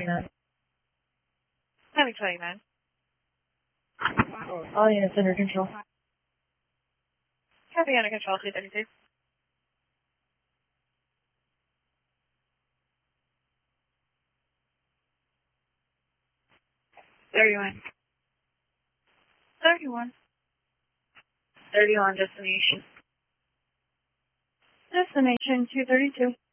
29. Having 29. All units under control. Copy under control, 232. Thirty-one. 31. 31 destination. Destination 232.